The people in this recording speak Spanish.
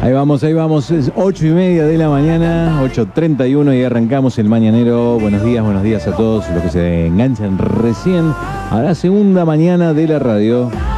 Ahí vamos, es 8:30 de la mañana, 8:31 y arrancamos el mañanero. Buenos días a todos los que se enganchan recién a la segunda mañana de la radio.